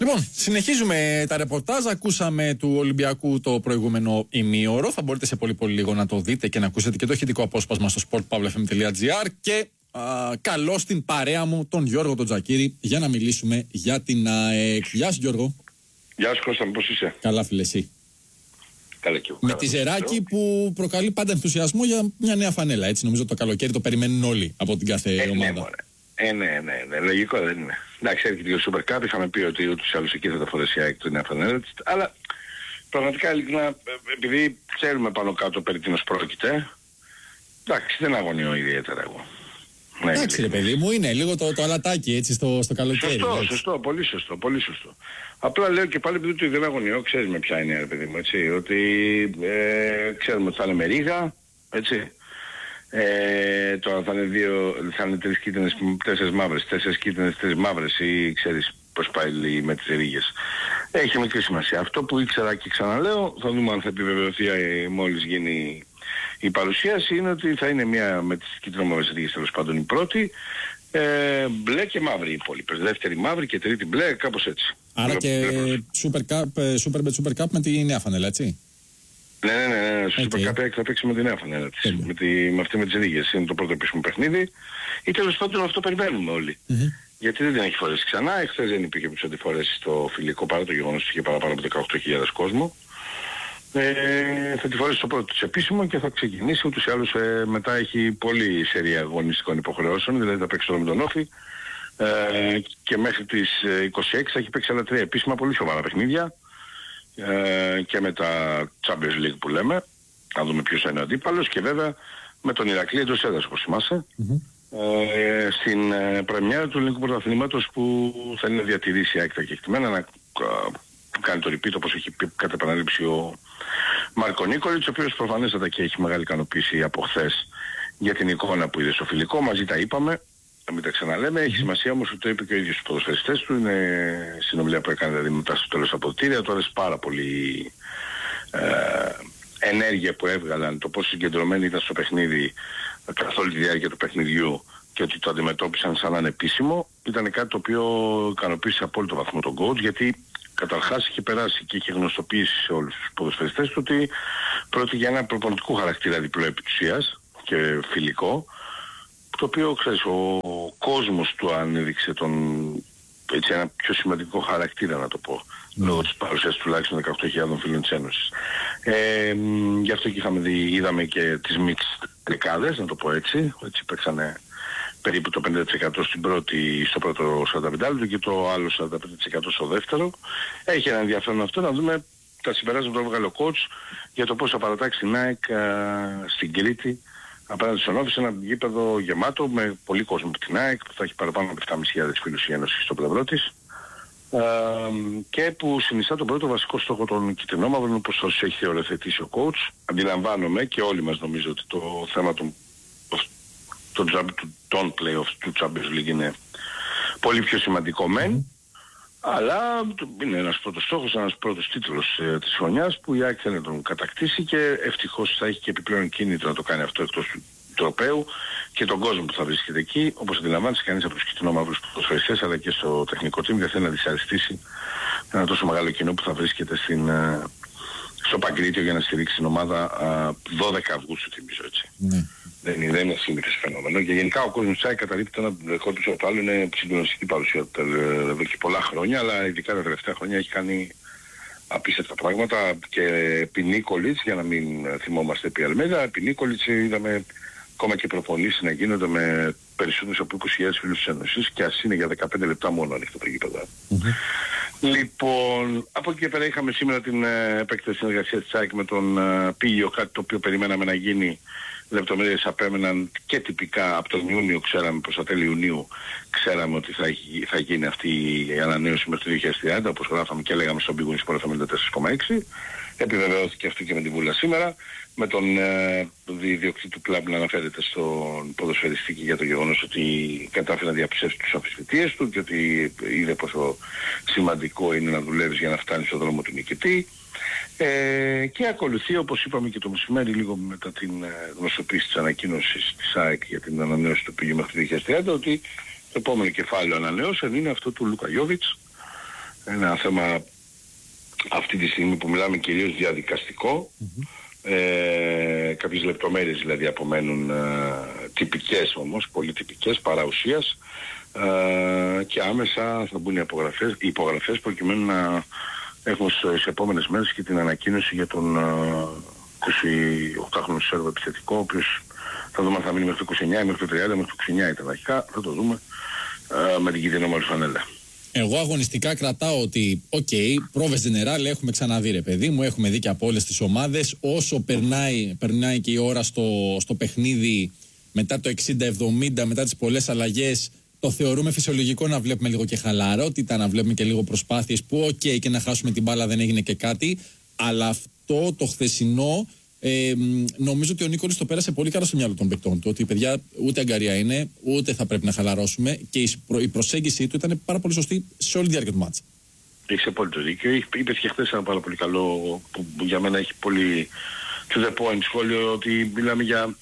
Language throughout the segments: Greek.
Λοιπόν, συνεχίζουμε τα ρεπορτάζ. Ακούσαμε του Ολυμπιακού το προηγούμενο ημίωρο. Θα μπορείτε σε πολύ λίγο να το δείτε και να ακούσετε και το ηχητικό απόσπασμα στο sportpavlefm.gr. Και καλώ στην παρέα μου τον Γιώργο τον Τζακίρη για να μιλήσουμε για την ΑΕΚ. Γεια σου, Γιώργο. Γεια σου, Κώστα, πώς είσαι? Καλά, φίλε, εσύ? Καλά και εγώ. Με τη Ζεράκη που προκαλεί πάντα ενθουσιασμό για μια νέα φανέλα. Έτσι, νομίζω το καλοκαίρι το περιμένουν όλοι από την κάθε ομάδα. Ναι, λογικό δεν είναι. Εντάξει, έρχεται και ο Super Cup, είχαμε πει ότι ούτως ή άλλως εκεί θα τα φορέσει η ΑΕΚ το νέα φανέλα της. Αλλά πραγματικά, ειλικρινά, επειδή ξέρουμε πάνω κάτω περί τίνος πρόκειται, εντάξει, δεν αγωνιώ ιδιαίτερα εγώ. Εντάξει, ρε παιδί μου, είναι λίγο το αλατάκι έτσι στο καλοκαίρι. Σωστό, πολύ σωστό. Απλά λέω και πάλι επειδή δεν αγωνιώ, ξέρεις με ποια είναι, ρε παιδί μου, έτσι, ότι ξέρουμε ότι θα είναι με ρίγα, έτσι. Τώρα θα είναι 3 κίτρινες, 4 μαύρες, 4 κίτρινες, 3 μαύρες ή ξέρεις πώς πάει με τις ρίγες. Έχει μικρή σημασία. Αυτό που ήξερα και ξαναλέω, θα δούμε αν θα επιβεβαιωθεί μόλις γίνει η παρουσίαση, είναι ότι θα είναι μία με τις κίτρινο-μαύρες ρίγες τέλος πάντων η πρώτη, μπλε και μαύρη οι υπόλοιπες. Δεύτερη μαύρη και τρίτη μπλε, κάπως έτσι. Άρα και Super Cup με τη νέα φανέλα, έτσι. Ναι, στο Super Cup θα παίξει με τη νέα φανέλα της. Με αυτή με τις ρίγες. Είναι το πρώτο επίσημο παιχνίδι. Ή τέλος πάντων αυτό περιμένουμε όλοι. Γιατί δεν την έχει φορέσει ξανά. Εχθές δεν υπήρχε που τη φορέσει στο φιλικό, παρά το γεγονός ότι είχε παραπάνω από 18.000 κόσμο. Θα τη φορέσει στο πρώτο της επίσημο και θα ξεκινήσει. Ούτως ή άλλως μετά έχει πολύ σερία αγωνιστικών υποχρεώσεων. Δηλαδή θα παίξει τώρα με τον Όφη. Και μέχρι τις 26 θα έχει παίξει άλλα 3 επίσημα πολύ σοβαρά παιχνίδια. Και με τα Champions League που λέμε, να δούμε ποιος θα είναι ο αντίπαλος, και βέβαια με τον Ηρακλή εντός έδρας, όπως θυμάσαι, στην πρεμιέρα του ελληνικού πρωταθλήματος που θα είναι διατηρήσει η ΑΕΚ τα κεκτημένα, να κάνει το repeat όπως έχει πει κατά επανάληψη ο Μάρκο Νίκολιτς, ο οποίος προφανέστατα και έχει μεγάλη ικανοποίηση από χθες για την εικόνα που είδε στο φιλικό. Μαζί τα είπαμε, να μην τα ξαναλέμε. Έχει σημασία όμως ότι το είπε και ο ίδιος στους ποδοσφαιριστές του. Είναι συνομιλία που έκανε δηλαδή μετά στο τέλος από αποδυτήρια. Του άρεσε πάρα πολύ ενέργεια που έβγαλαν, το πόσο συγκεντρωμένοι ήταν στο παιχνίδι καθ' όλη τη διάρκεια του παιχνιδιού και ότι το αντιμετώπισαν σαν ανεπίσημο. Ήταν κάτι το οποίο ικανοποίησε σε απόλυτο βαθμό τον coach, γιατί καταρχάς είχε περάσει και είχε γνωστοποιήσει σε όλους τους ποδοσφαιριστές του ότι πρόκειται για ένα προπονητικού χαρακτήρα διπλό επί της ουσίας και φιλικό, το οποίο, ξέρεις, ο κόσμος του ανέδειξε έτσι, ένα πιο σημαντικό χαρακτήρα, να το πω, λόγω της παρουσίας τουλάχιστον 18.000 φίλων της Ένωσης. Γι' αυτό και είδαμε και τις mixed δεκάδες, να το πω έτσι παίξανε περίπου το 50% στο πρώτο 45 και το άλλο 45% στο δεύτερο. Έχει ένα ενδιαφέρον αυτό, να δούμε τα συμπεράσματα που έβγαλε ο coach για το πώς θα παρατάξει την ΑΕΚ στην Κρήτη απέναντι στον Όφη, σε ένα γήπεδο γεμάτο με πολύ κόσμο από την ΑΕΚ που θα έχει παραπάνω από 7.500 φίλους η Ένωση στο πλευρό της, και που συνιστά τον πρώτο βασικό στόχο των κυτρινόμαυρων, όπως όσοι έχει οριοθετήσει ο coach. Αντιλαμβάνομαι και όλοι μας νομίζω ότι το θέμα των play-offs του Champions League είναι πολύ πιο σημαντικό μεν, αλλά είναι ένας πρώτος στόχος, ένας πρώτος τίτλος της χρονιάς που η ΑΕΚ θέλει να τον κατακτήσει, και ευτυχώς θα έχει και επιπλέον κίνητρο να το κάνει αυτό εκτός του τροπαίου και τον κόσμο που θα βρίσκεται εκεί. Όπως αντιλαμβάνεσαι, κανείς από τους κυτρινόμαυρους ποδοσφαιριστές αλλά και στο τεχνικό team δεν θέλει να δυσαρεστήσει ένα τόσο μεγάλο κοινό που θα βρίσκεται στο Παγκρίτιο για να στηρίξει την ομάδα 12 Αυγούστου, θυμίζω, έτσι. Δεν είναι σύνηθες φαινόμενο, και γενικά ο κόσμος της ΑΕΚ καταλείπει το ένα δεχό του από το άλλο. Είναι συγκλονιστική παρουσία εδώ και πολλά χρόνια, αλλά ειδικά τα τελευταία χρόνια έχει κάνει απίστευτα πράγματα. Και επί Νίκολιτς, για να μην θυμόμαστε επί Αλμέιδα, επί Νίκολιτς είδαμε ακόμα και προπονήσεις να γίνονται με περισσότερους από 20.000 φίλους της Ένωσης, και ας είναι για 15 λεπτά μόνο ανοιχτό το γήπεδο. Λοιπόν, από εκεί και πέρα είχαμε σήμερα την επέκταση συνεργασία της ΑΕΚ με τον Πίγιο, κάτι το οποίο περιμέναμε να γίνει. Λεπτομέρειες απέμεναν και τυπικά από τον Ιούνιο, ξέραμε, προς τα τέλη Ιουνίου, ξέραμε ότι θα γίνει αυτή η ανανέωση μέχρι το 2030, όπως γράφαμε και λέγαμε στον Πίγο Σπορ 74,6. Επιβεβαιώθηκε αυτό και με την Βούλα σήμερα, με τον ιδιοκτήτη του κλαμπ να αναφέρεται στον ποδοσφαιριστή για το γεγονός ότι κατάφερε να διαψεύσει τις αμφισβητίες του και ότι είδε πόσο σημαντικό είναι να δουλεύεις για να φτάνεις στον δρόμο του νικητή. Και ακολουθεί, όπως είπαμε και το μεσημέρι, λίγο μετά την γνωστοποίηση της ανακοίνωσης της ΑΕΚ για την ανανέωση του πηγή μέχρι το 2030, ότι το επόμενο κεφάλαιο ανανεώσεων είναι αυτό του Λούκα Γιόβιτς, ένα θέμα αυτή τη στιγμή που μιλάμε κυρίως διαδικαστικό. Κάποιες λεπτομέρειες δηλαδή απομένουν, τυπικές όμως, πολύ τυπικές, παρά ουσίας, και άμεσα θα μπουν οι υπογραφές προκειμένου να έχουμε στις επόμενες μέρες και την ανακοίνωση για τον 28χρονο Σέρβο επιθετικό, ο οποίος θα δούμε αν θα μείνει μέχρι το 29, μέχρι το 30, μέχρι το 29 ήταν αρχικά, θα το δούμε με την κίτρινη μαύρη φανέλα. Εγώ αγωνιστικά κρατάω ότι, πρόβες General έχουμε ξαναδεί, ρε παιδί μου, έχουμε δει και από όλες τις ομάδες. Όσο περνάει και η ώρα στο παιχνίδι, μετά το 60-70, μετά τις πολλές αλλαγές, το θεωρούμε φυσιολογικό να βλέπουμε λίγο και χαλαρότητα, να βλέπουμε και λίγο προσπάθειες που, και να χάσουμε την μπάλα δεν έγινε και κάτι. Αλλά αυτό το χθεσινό, νομίζω ότι ο Νίκολης το πέρασε πολύ καλά στο μυαλό των παικτών του. Ότι παιδιά ούτε αγκαρία είναι, ούτε θα πρέπει να χαλαρώσουμε. Και η προσέγγιση του ήταν πάρα πολύ σωστή σε όλη τη διάρκεια του μάτσα. Έχεις απόλυτο δίκιο. Είπες και χθες ένα πάρα πολύ καλό που για μένα έχει πολύ to the point σχόλιο, ότι μιλάμε για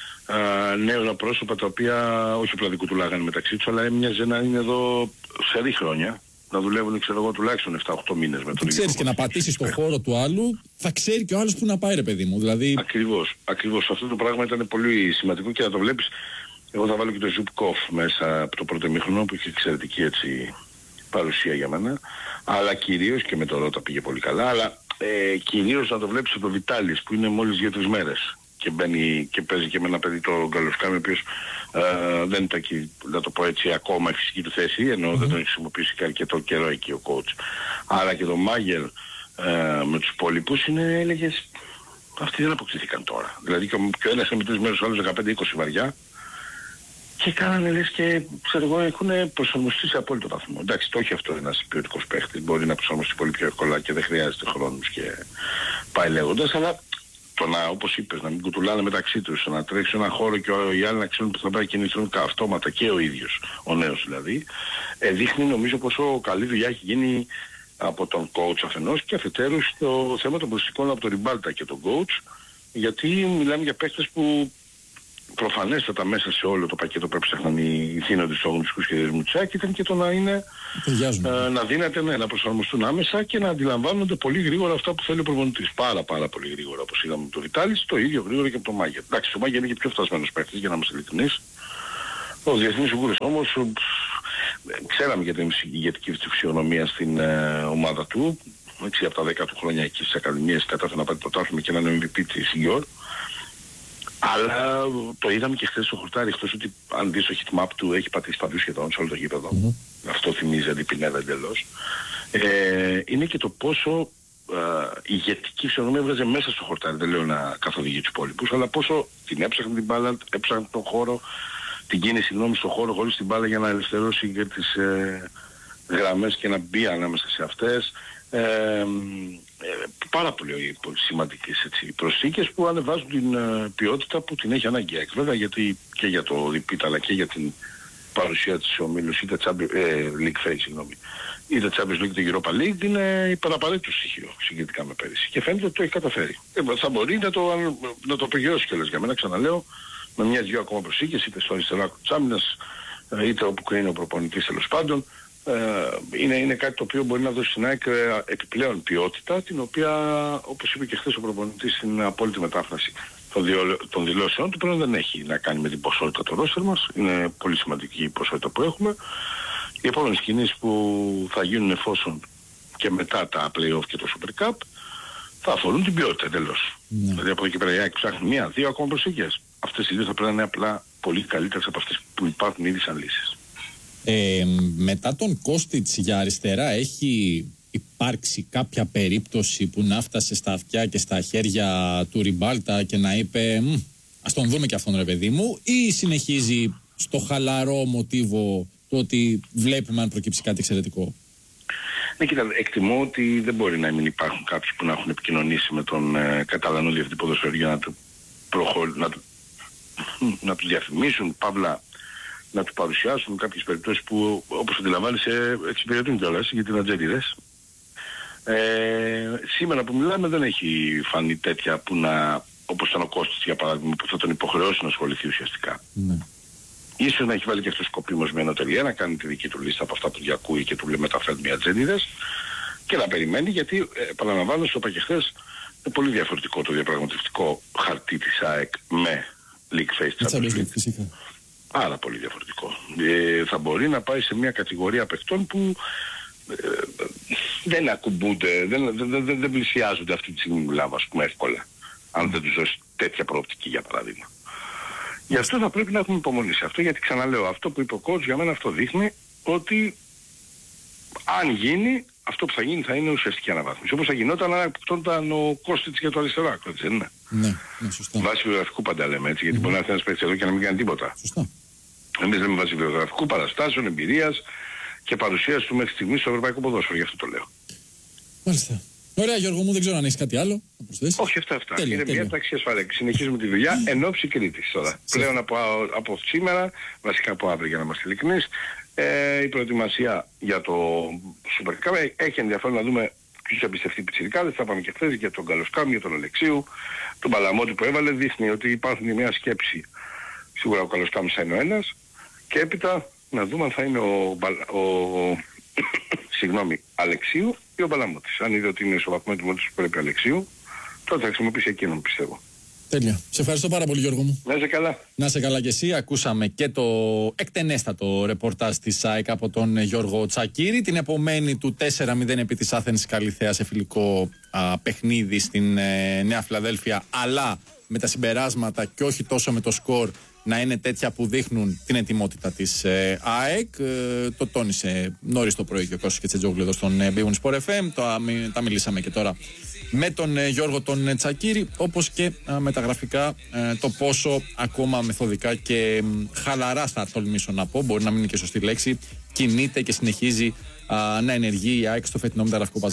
νέα πρόσωπα τα οποία όχι απλά δικουτουλάγανε μεταξύ τους, αλλά έμοιαζε να είναι εδώ σε 2 χρόνια. Να δουλεύουν, ξέρω εγώ, τουλάχιστον 7-8 μήνες με τον ίδιο. Ξέρεις, και να πατήσεις στο χώρο του άλλου, θα ξέρει και ο άλλος που να πάει, ρε παιδί μου. Δηλαδή... Ακριβώς. Αυτό το πράγμα ήταν πολύ σημαντικό και να το βλέπεις. Εγώ θα βάλω και το Ζουπκόφ μέσα από το πρώτο ημίχρονο που είχε εξαιρετική έτσι παρουσία για μένα. Αλλά κυρίως και με το Ρώτα πήγε πολύ καλά. Αλλά κυρίως να το βλέπεις από το Βιτάλης που είναι μόλις 2-3 μέρες. Και μπαίνει και παίζει και με ένα παιδί το Γκαλοσκάμι, ο οποίος δεν ήταν και, να το πω έτσι, ακόμα η φυσική του θέση, ενώ δεν τον έχει χρησιμοποιήσει και αρκετό καιρό εκεί ο coach. Άρα και το Μάγερ με τους υπόλοιπους είναι, έλεγες, αυτοί δεν αποκτήθηκαν τώρα. Δηλαδή και ο ένας είναι με 3 μέρες, ο άλλος 15-20 βαριά. Και κάνανε, λες, και ξέρω εγώ, έχουν προσαρμοστεί σε απόλυτο βαθμό. Εντάξει, το έχει αυτό ένας ποιοτικός παίχτης, μπορεί να προσαρμοστεί πολύ πιο εύκολα και δεν χρειάζεται χρόνους και πάει λέγοντας, αλλά το να, όπως είπες, να μην κουτουλάνε μεταξύ τους, να τρέξει ένα χώρο και οι άλλοι να ξέρουν που θα πάει και κινηθούν αυτόματα και ο ίδιος, ο νέος δηλαδή, δείχνει νομίζω πόσο καλή δουλειά έχει γίνει από τον coach αφενός και αφετέρου στο θέμα των προσωπικών από τον Ριμπάλτα και τον coach, γιατί μιλάμε για παίκτες που προφανέστατα μέσα σε όλο το πακέτο που έψαχναν οι θύνοντες του αγωνιστικού σχεδιασμού Τσάκη ήταν και το να είναι να δίνεται, να προσαρμοστούν άμεσα και να αντιλαμβάνονται πολύ γρήγορα αυτά που θέλει ο προπονητής. Πάρα πολύ γρήγορα, όπως είδαμε με τον Βιτάλης, το ίδιο γρήγορα και από τον Μάγερ. Εντάξει, ο Μάγερ είναι και πιο φτασμένος παίκτης, για να είμαστε ειλικρινείς. Ο διεθνής Ουγγούρης όμως, ξέραμε για την ηγετική φυσιονομία στην ομάδα του. Έτσι, από τα 10 του χρόνια εκεί στις ακαδημίες κατάφερε να πάρει πρωτάθλημα και να είναι MVP της Senior. Αλλά το είδαμε και χθες στο χορτάρι, εκτός ότι αν δεις το heat map του έχει πατήσει παντού σχεδόν σε όλο το γήπεδο. Αυτό θυμίζει αντιπινέδα εντελώς. Είναι και το πόσο ηγετική φυσιονομία έβγαζε μέσα στο χορτάρι. Δεν λέω να καθοδηγεί τους υπόλοιπους, αλλά πόσο την έψαχνε την μπάλα, έψαχνε τον χώρο, την κίνηση στον χώρο χωρίς την μπάλα για να ελευθερώσει και τις γραμμές και να μπει ανάμεσα σε αυτές. Πάρα πολύ σημαντικές προσθήκες που ανεβάζουν την ποιότητα που την έχει ανάγκη. Βέβαια, γιατί και για το repeat αλλά και για την παρουσία της ομίλους είτε League Phase, είτε Champions League είτε Europa League είναι υπεραπαραίτητο στοιχείο συγκριτικά με πέρυσι και φαίνεται ότι το έχει καταφέρει. Θα μπορεί να το απογειώσει κιόλας για μένα, ξαναλέω, με μια-δυο ακόμα προσθήκες είτε στο αριστερό άκρο της άμυνας είτε όπου κρίνει ο προπονητής, τέλος πάντων. Είναι κάτι το οποίο μπορεί να δώσει στην ΑΕΚ επιπλέον ποιότητα, την οποία, όπως είπε και χθες ο προπονητής στην απόλυτη μετάφραση των δηλώσεων του, πλέον δεν έχει να κάνει με την ποσότητα του ρόστερ μας. Είναι πολύ σημαντική η ποσότητα που έχουμε. Οι επόμενες κινήσεις που θα γίνουν εφόσον και μετά τα play-off και το Super Cup θα αφορούν την ποιότητα εντελώς. Δηλαδή από εδώ και πέρα η ΑΕΚ ψάχνει 1-2 ακόμα προσεγγές. Αυτές οι δύο θα πρέπει να είναι απλά πολύ καλύτερες από αυτές που υπάρχουν ήδη σαν λύσεις. Μετά τον Κώστιτς για αριστερά έχει υπάρξει κάποια περίπτωση που να φτάσει στα αυτιά και στα χέρια του Ριμπάλτα και να είπε ας τον δούμε και αυτόν, ρε παιδί μου, ή συνεχίζει στο χαλαρό μοτίβο το ότι βλέπουμε αν προκύψει κάτι εξαιρετικό? Ναι, κοίτα, εκτιμώ ότι δεν μπορεί να μην υπάρχουν κάποιοι που να έχουν επικοινωνήσει με τον Καταλανό Διευθυντή Ποδοσφαίρου για να του διαφημίσουν, παύλα να του παρουσιάσουν κάποιες περιπτώσεις που, όπως αντιλαμβάνεσαι, εξυπηρετούν κιόλας για την ατζέντιδες. Σήμερα που μιλάμε δεν έχει φανεί τέτοια που να, όπως ήταν ο Κώστης για παράδειγμα, που θα τον υποχρεώσει να ασχοληθεί ουσιαστικά. Ίσως να έχει βάλει και αυτό σκοπίμως μια νοτελεία, να κάνει τη δική του λίστα από αυτά που διακούει και του λέει μεταφέρει μια ατζέντιδες και να περιμένει, γιατί επαναλαμβάνω, στο είπα και χθες, είναι πολύ διαφορετικό το διαπραγματευτικό χαρτί της ΑΕΚ με League Face Champions League. Άρα πολύ διαφορετικό. Θα μπορεί να πάει σε μια κατηγορία παιχτών που δεν ακουμπούνται, δεν πλησιάζονται αυτή τη στιγμή, μιλάμε, ας πούμε, εύκολα. Αν δεν τους δώσει τέτοια προοπτική, για παράδειγμα. Γι' αυτό θα πρέπει να έχουμε υπομονή σε αυτό, γιατί ξαναλέω, αυτό που είπε ο coach, για μένα αυτό δείχνει ότι αν γίνει, αυτό που θα γίνει θα είναι ουσιαστική αναβάθμιση. Όπως θα γινόταν αν αποκτώνταν ο Κώστιτς για το αριστερό άκρο, έτσι δεν είναι? Ναι, σωστά. Βάσει βιογραφικού πάντα λέμε, έτσι, γιατί μπορεί να έρθει ένας παίκτης εδώ και να μην κάνει τίποτα. Σωστά. Εμείς λέμε βάσει βιογραφικού, παραστάσεων, εμπειρίας και παρουσίας του μέχρι στιγμής στο ευρωπαϊκό ποδόσφαιρο, γι' αυτό το λέω. Μάλιστα. Ωραία, Γιώργο μου, δεν ξέρω αν έχεις κάτι άλλο να προσθέσεις. Όχι, αυτά. Τέλεια, είναι τέλεια. μια τάξη ασφαλέκη. Συνεχίζουμε τη δουλειά εν ώψη Κρήτης τώρα. Πλέον από σήμερα, βασικά από αύριο για να είμαστε ειλικρινείς, η προετοιμασία για το Super Cup έχει ενδιαφέρον να δούμε ποιους εμπιστευτεί πιτσιρικάδες. Θα πάμε και χθες για τον Καλοσκάμ, για τον Αλεξίου, τον Παλαμότη που έβαλε. Δείχνει ότι υπάρχουν μια σκέψη. Σίγουρα ο Καλοσκάμ θα είναι ο ένας. Και έπειτα να δούμε αν θα είναι Αλεξίου ή ο Παλαμότης. Αν είδε ότι είναι στο βαθμό του μόντου που πρέπει Αλεξίου, τότε θα χρησιμοποιήσει εκείνον, πιστεύω. Τέλεια. Σε ευχαριστώ πάρα πολύ, Γιώργο μου. Να είσαι καλά. Να είσαι καλά και εσύ. Ακούσαμε και το εκτενέστατο ρεπορτάζ της ΑΕΚ από τον Γιώργο Τσακίρη. Την επομένη του 4-0 επί της Άθενης Καλιθέα σε φιλικό παιχνίδι στην Νέα Φιλαδέλφια, αλλά με τα συμπεράσματα και όχι τόσο με το σκορ να είναι τέτοια που δείχνουν την ετοιμότητα της ΑΕΚ. Το τόνισε νωρίς το πρωί και ο Κώστας Κετσετζόγλου εδώ στον Big Sport FM. Τα μιλήσαμε και τώρα με τον Γιώργο τον Τσακίρη, όπως και με τα γραφικά, το πόσο ακόμα μεθοδικά και χαλαρά, θα τολμήσω να πω, μπορεί να μην είναι και σωστή λέξη, κινείται και συνεχίζει να ενεργεί η ΑΕΚ στο φετινό μεταγραφικό